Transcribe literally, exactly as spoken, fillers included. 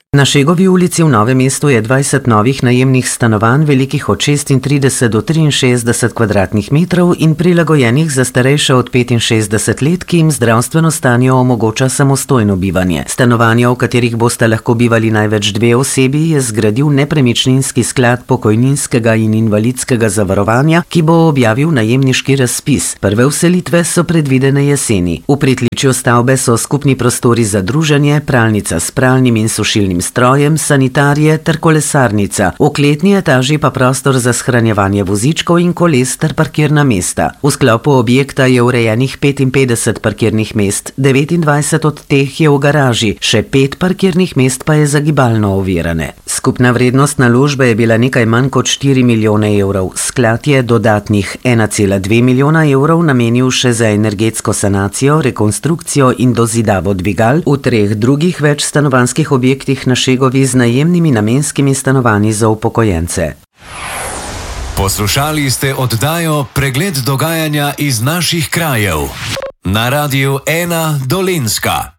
Na Šegovi ulici v Novem mestu je dvajset novih najemnih stanovanj, velikih od šestintrideset do triinšestdeset kvadratnih metrov in prilagojenih za starejše od petinšestdeset let, ki jim zdravstveno stanje omogoča samostojno bivanje. Stanovanja, v katerih boste lahko bivali največ dve osebi, je zgradil Nepremičninski sklad pokojninskega in invalidskega zavarovanja, ki bo objavil najemniški razpis. Prve vselitve so predvidene jeseni. V pritličju stavbe so skupni prostori za druženje, pralnica s pralnim in sušilnim strojem, sanitarije ter kolesarnica. V kletni etaži pa prostor za shranjevanje vozičkov in koles ter parkirna mesta. V sklopu objekta je urejenih petinpetdeset parkirnih mest, devetindvajset od teh je v garaži, še pet parkirnih mest pa je za gibalno ovirane. Skupna vrednost naložbe je bila nekaj manj kot štiri milijone evrov. Sklad je dodatnih ena cela dve milijona evrov namenil še za energetsko sanacijo, rekonstrukcijo in dozidavo dvigal v treh drugih večstanovanjskih objektih na Šegovi z najemnimi namenskimi stanovanji za upokojence. Poslušali ste oddajo Pregled dogajanja iz naših krajev na Radiu ena Dolenjska.